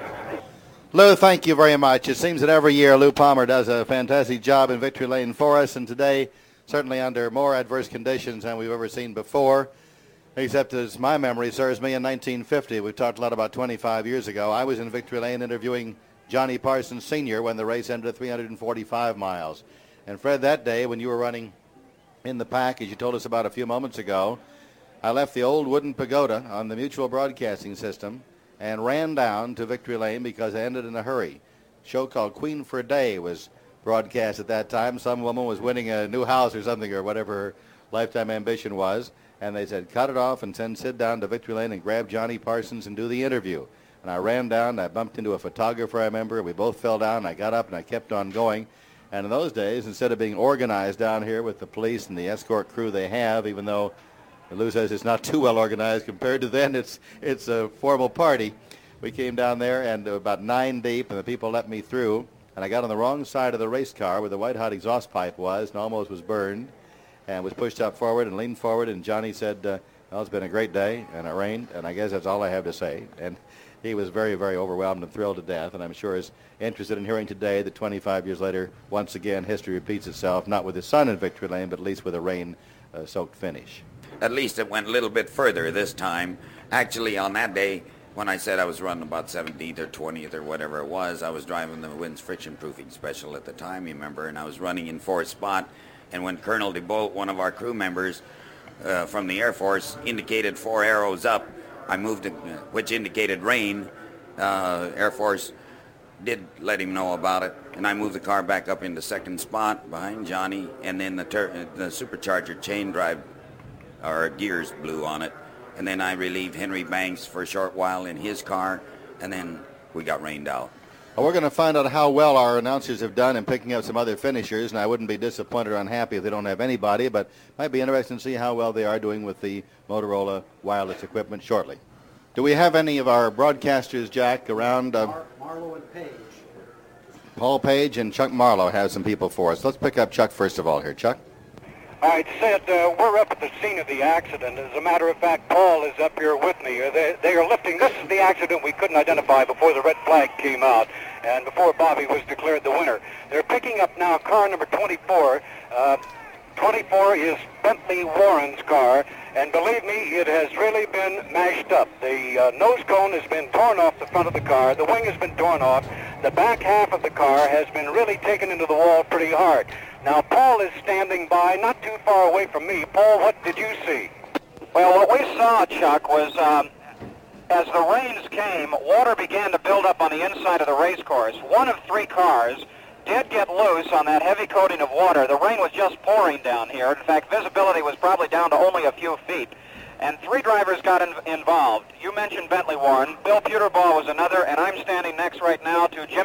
Lou, thank you very much. It seems that every year Lou Palmer does a fantastic job in Victory Lane for us, and today, certainly under more adverse conditions than we've ever seen before, except as my memory serves me, in 1950. We've talked a lot about 25 years ago. I was in Victory Lane interviewing Johnny Parsons Sr. when the race ended at 345 miles. And Fred, that day when you were running in the pack, as you told us about a few moments ago, I left the old wooden pagoda on the Mutual Broadcasting System and ran down to Victory Lane because I ended in a hurry. A show called Queen for a Day was broadcast at that time. Some woman was winning a new house or something or whatever her lifetime ambition was. And they said, cut it off and send Sid down to Victory Lane and grab Johnny Parsons and do the interview. And I ran down, and I bumped into a photographer, I remember. We both fell down, and I got up, and I kept on going. And in those days, instead of being organized down here with the police and the escort crew they have, even though Lou says it's not too well organized compared to then, it's a formal party. We came down there, and about 9 deep, and the people let me through. And I got on the wrong side of the race car where the white-hot exhaust pipe was and almost was burned, and was pushed up forward and leaned forward. And Johnny said, well, it's been a great day, and it rained, and I guess that's all I have to say. And he was very, very overwhelmed and thrilled to death, and I'm sure is interested in hearing today that 25 years later, once again, history repeats itself, not with his son in Victory Lane, but at least with a rain-soaked finish. At least it went a little bit further this time. Actually, on that day, when I said I was running about 17th or 20th or whatever it was, I was driving the Wins friction proofing special at the time, you remember, and I was running in fourth spot, and when Colonel DeBolt, one of our crew members from the Air Force, indicated 4 arrows up, I moved, which indicated rain. Air Force did let him know about it, and I moved the car back up into second spot behind Johnny, and then the supercharger chain drive, or gears blew on it, and then I relieved Henry Banks for a short while in his car, and then we got rained out. Well, we're going to find out how well our announcers have done in picking up some other finishers, and I wouldn't be disappointed or unhappy if they don't have anybody, but it might be interesting to see how well they are doing with the Motorola wireless equipment shortly. Do we have any of our broadcasters, Jack, around? Marlowe and Page. Paul Page and Chuck Marlowe have some people for us. Let's pick up Chuck first of all here. Chuck? All right, Sid, we're up at the scene of the accident. As a matter of fact, Paul is up here with me. They are lifting. This is the accident we couldn't identify before the red flag came out and before Bobby was declared the winner. They're picking up now car number 24. 24 is Bentley Warren's car, and believe me, it has really been mashed up. The nose cone has been torn off the front of the car. The wing has been torn off. The back half of the car has been really taken into the wall pretty hard. Now, Paul is standing by, not too far away from me. Paul, what did you see? Well, what we saw, Chuck, was as the rains came, water began to build up on the inside of the race course. One of 3 cars did get loose on that heavy coating of water. The rain was just pouring down here. In fact, visibility was probably down to only a few feet. And 3 drivers got involved. You mentioned Bentley Warren. Bill Puterbaugh was another, and I'm standing next right now to Jimmy